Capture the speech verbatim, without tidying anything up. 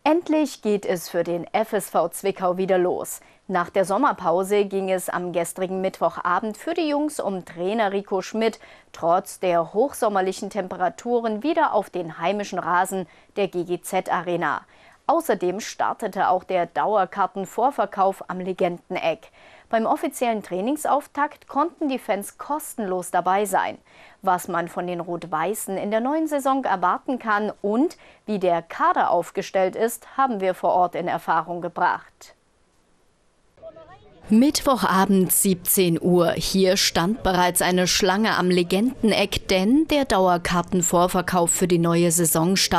Endlich geht es für den F S V Zwickau wieder los. Nach der Sommerpause ging es am gestrigen Mittwochabend für die Jungs um Trainer Rico Schmidt trotz der hochsommerlichen Temperaturen wieder auf den heimischen Rasen der G G Z-Arena. Außerdem startete auch der Dauerkartenvorverkauf am Legendeneck. Beim offiziellen Trainingsauftakt konnten die Fans kostenlos dabei sein. Was man von den Rot-Weißen in der neuen Saison erwarten kann und wie der Kader aufgestellt ist, haben wir vor Ort in Erfahrung gebracht. Mittwochabend siebzehn Uhr. Hier stand bereits eine Schlange am Legendeneck, denn der Dauerkartenvorverkauf für die neue Saison startet.